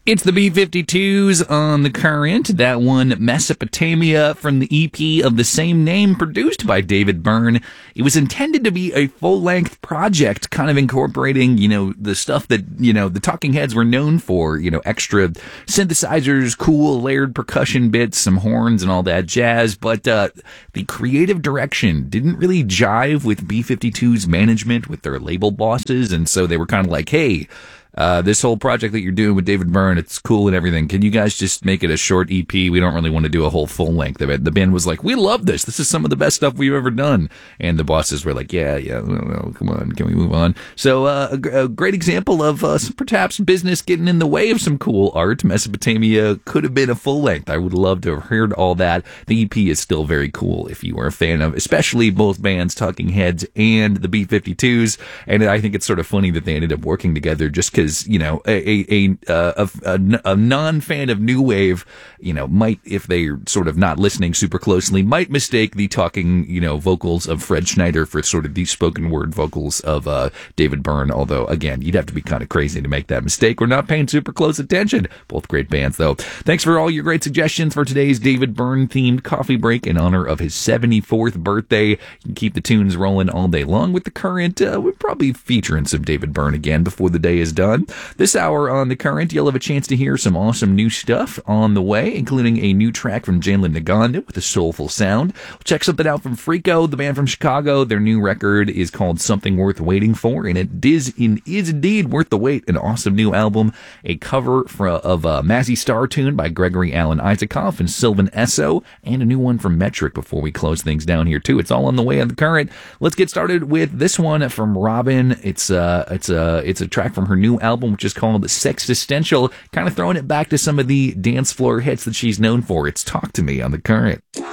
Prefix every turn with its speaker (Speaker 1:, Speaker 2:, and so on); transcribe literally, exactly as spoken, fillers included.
Speaker 1: It's the B fifty-twos on The Current. That one, Mesopotamia, from the E P of the same name, produced by David Byrne. It was intended to be a full-length project, kind of incorporating, you know, the stuff that, you know, the Talking Heads were known for, you know, extra synthesizers, cool layered percussion bits, some horns and all that jazz. But uh, the creative direction didn't really jive with B fifty-two's management, with their label bosses, and so they were kind of like, hey, Uh, this whole project that you're doing with David Byrne, it's cool and everything. Can you guys just make it a short E P? We don't really want to do a whole full length of it. The band was like, we love this. This is some of the best stuff we've ever done. And the bosses were like, yeah, yeah, no, no, come on. Can we move on? So uh, a, a great example of uh, perhaps business getting in the way of some cool art. Mesopotamia could have been a full length. I would love to have heard all that. The E P is still very cool if you are a fan of, especially both bands, Talking Heads and the B fifty-twos. And I think it's sort of funny that they ended up working together just because, you know, a a, a, a, a, a non-fan of New Wave, you know, might, if they're sort of not listening super closely, might mistake the talking, you know, vocals of Fred Schneider for sort of the spoken word vocals of uh, David Byrne. Although, again, you'd have to be kind of crazy to make that mistake. We're not paying super close attention. Both great bands, though. Thanks for all your great suggestions for today's David Byrne-themed coffee break in honor of his seventy-fourth birthday. You can keep the tunes rolling all day long with The Current. Uh, we're probably featuring some David Byrne again before the day is done. This hour on The Current, you'll have a chance to hear some awesome new stuff on the way, including a new track from Jalen Naganda with a soulful sound. We'll check something out from Freako, the band from Chicago. Their new record is called Something Worth Waiting For, and it is, in, is indeed worth the wait. An awesome new album, a cover for, of a Mazzy Star tune by Gregory Alan Isaacoff and Sylvan Esso, and a new one from Metric before we close things down here, too. It's all on the way on The Current. Let's get started with this one from Robin. It's, uh, it's, uh, it's a track from her new album, which is called Sexistential, kind of throwing it back to some of the dance floor hits that she's known for. It's Talk to Me on The Current.